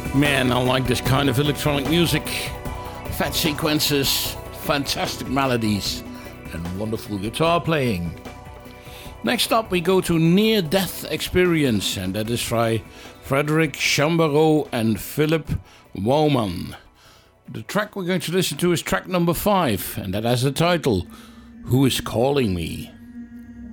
Man, I like this kind of electronic music. Fat sequences, fantastic melodies, and wonderful guitar playing. Next up, we go to Near Death Experience, and that is by Frederick Chambreau and Philip Wauman. The track we're going to listen to is track number 5, and that has the title, Who is Calling Me?